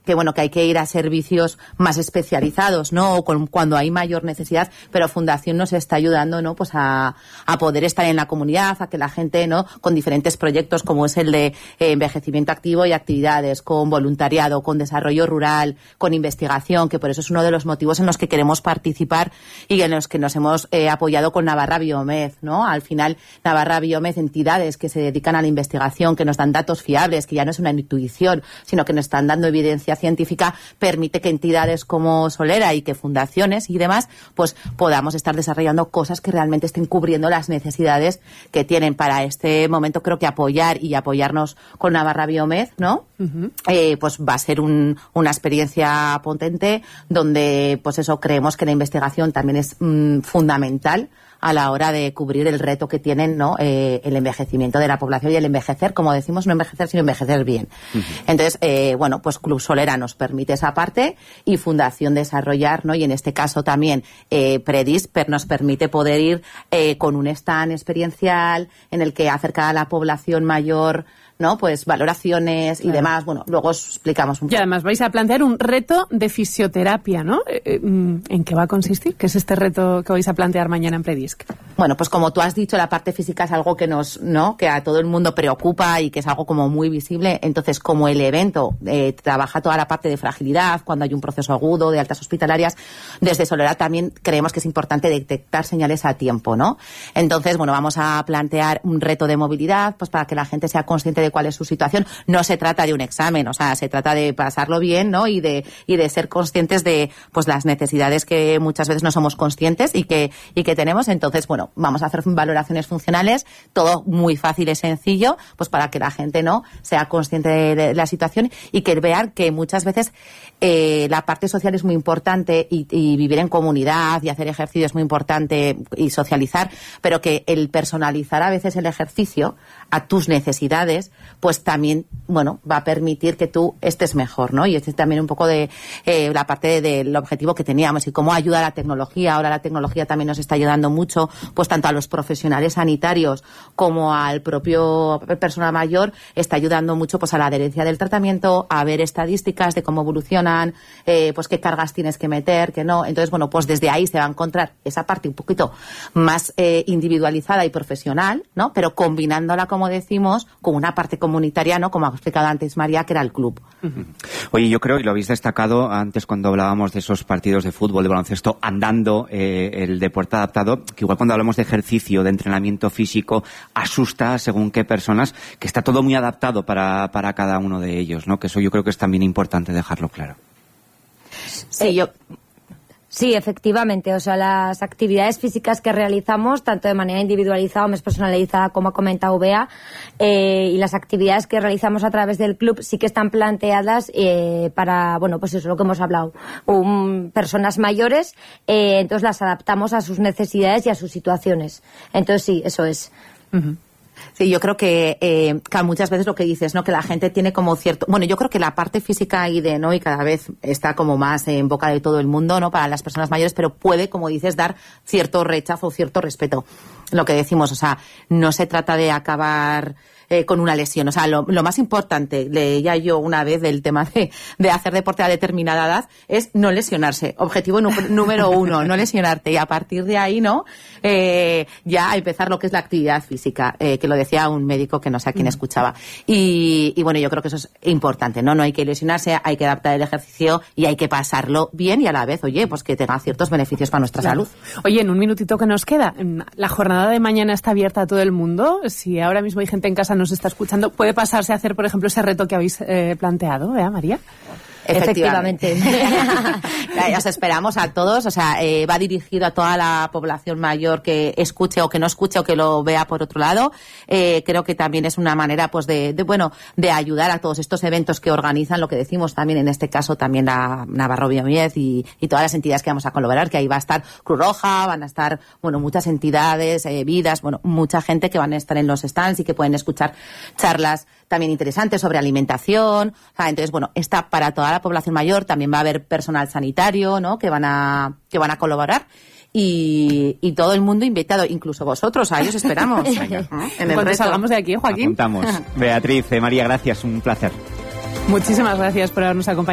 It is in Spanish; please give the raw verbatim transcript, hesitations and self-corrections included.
que bueno, que hay que ir a servicios más especializados, ¿no? O con, cuando hay mayor necesidad, pero Fundación nos está ayudando, ¿no? Pues a, a poder estar en la comunidad, a que la gente, ¿no? Con diferentes proyectos como es el de eh, envejecimiento activo y actividades, con voluntariado, con desarrollo rural, con investigación, que por eso es uno de los motivos en los que queremos participar y en los que nos hemos eh, apoyado con Navarra Biomed, ¿no? Al final, Navarra Biomed, entidades que se dedican a la investigación, que nos dan datos fiables, que ya no es una intuición, sino que nos están dando evidencia científica, permite que entidades como Solera y que fundaciones y demás, pues podamos estar desarrollando cosas que realmente estén cubriendo las necesidades que tienen. Para este momento creo que apoyar y apoyarnos con Navarra Biomed, ¿no? Uh-huh. Eh, pues va a ser un, una experiencia potente donde, pues eso, creemos que la investigación también es mmm, fundamental a la hora de cubrir el reto que tienen, ¿no? Eh, el envejecimiento de la población y el envejecer, como decimos, no envejecer, sino envejecer bien. Uh-huh. Entonces, eh, bueno, pues Club Solera nos permite esa parte y Fundación desarrollar, ¿no? Y en este caso también eh, Predis nos permite poder ir eh, con un stand experiencial en el que acerca a la población mayor, ¿no? Pues valoraciones y claro. demás. Bueno, luego os explicamos un poco. Y además vais a plantear un reto de fisioterapia, ¿no? ¿En qué va a consistir? ¿Qué es este reto que vais a plantear mañana en Predisc? Bueno, pues como tú has dicho, la parte física es algo que nos, ¿no? Que a todo el mundo preocupa y que es algo como muy visible. Entonces, como el evento eh, trabaja toda la parte de fragilidad, cuando hay un proceso agudo de altas hospitalarias, desde Solera también creemos que es importante detectar señales a tiempo, ¿no? Entonces, bueno, vamos a plantear un reto de movilidad, pues para que la gente sea consciente de cuál es su situación. No se trata de un examen, o sea, se trata de pasarlo bien, ¿no? Y de y de ser conscientes de pues las necesidades que muchas veces no somos conscientes y que y que tenemos. Entonces, bueno, vamos a hacer valoraciones funcionales, todo muy fácil y sencillo, pues para que la gente no sea consciente de, de la situación y que vean que muchas veces eh, la parte social es muy importante y, y vivir en comunidad y hacer ejercicio es muy importante y socializar, pero que el personalizar a veces el ejercicio a tus necesidades, pues también, bueno, va a permitir que tú estés mejor, ¿no? Y este es también un poco de eh, la parte del de, objetivo que teníamos y cómo ayuda la tecnología. Ahora la tecnología también nos está ayudando mucho, pues tanto a los profesionales sanitarios como al propio personal mayor, está ayudando mucho pues a la adherencia del tratamiento, a ver estadísticas de cómo evolucionan, eh, pues qué cargas tienes que meter, qué no. Entonces, bueno, pues desde ahí se va a encontrar esa parte un poquito más eh, individualizada y profesional, ¿no? Pero combinándola, como decimos, con una parte comunitaria, ¿no? Como ha explicado antes María, que era el club. Uh-huh. Oye, yo creo, y lo habéis destacado antes cuando hablábamos de esos partidos de fútbol, de baloncesto, andando, eh, el deporte adaptado, que igual cuando hablamos de ejercicio, de entrenamiento físico, asusta según qué personas, que está todo muy adaptado para, para cada uno de ellos, ¿no? Que eso yo creo que es también importante dejarlo claro. Sí, yo... Sí, efectivamente. O sea, las actividades físicas que realizamos, tanto de manera individualizada o más personalizada, como ha comentado Bea, eh, y las actividades que realizamos a través del club sí que están planteadas eh, para, bueno, pues eso, lo que hemos hablado, um, personas mayores, eh, entonces las adaptamos a sus necesidades y a sus situaciones. Entonces sí, eso es. Uh-huh. Sí, yo creo que, eh, que muchas veces lo que dices, ¿no? Que la gente tiene como cierto... Bueno, yo creo que la parte física y de, ¿no? Y cada vez está como más en boca de todo el mundo, ¿no? Para las personas mayores, pero puede, como dices, dar cierto rechazo, cierto respeto. Lo que decimos, o sea, no se trata de acabar... Eh, con una lesión. O sea, lo, lo más importante, leía yo una vez del tema de, de hacer deporte a determinada edad, es no lesionarse. Objetivo nu- número uno, no lesionarte. Y a partir de ahí, ¿no? Eh, ya empezar lo que es la actividad física, eh, que lo decía un médico que no sé a quién escuchaba. Y, y bueno, yo creo que eso es importante, ¿no? No hay que lesionarse, hay que adaptar el ejercicio y hay que pasarlo bien y a la vez, oye, pues que tenga ciertos beneficios para nuestra claro. salud. Oye, en un minutito que nos queda, la jornada de mañana está abierta a todo el mundo. Si ahora mismo hay gente en casa nos está escuchando, ¿puede pasarse a hacer, por ejemplo, ese reto que habéis eh, planteado, ¿eh, María? Efectivamente. Efectivamente. Os esperamos a todos, o sea, eh, va dirigido a toda la población mayor que escuche o que no escuche o que lo vea por otro lado. Eh, creo que también es una manera, pues, de, de, bueno, de ayudar a todos estos eventos que organizan, lo que decimos también, en este caso, también la Navarra Biomed y, y todas las entidades que vamos a colaborar, que ahí va a estar Cruz Roja, van a estar, bueno, muchas entidades, eh, Vidas, bueno, mucha gente que van a estar en los stands y que pueden escuchar charlas también interesantes sobre alimentación. O sea, entonces, bueno, está para toda la población mayor, también va a haber personal sanitario, ¿no? Que van a, que van a colaborar. Y, y todo el mundo invitado, incluso vosotros, ahí os esperamos. ¿Eh? En el Cuando salgamos de aquí, Joaquín. Apuntamos. Beatriz, eh, María, gracias, un placer. Muchísimas gracias por habernos acompañado.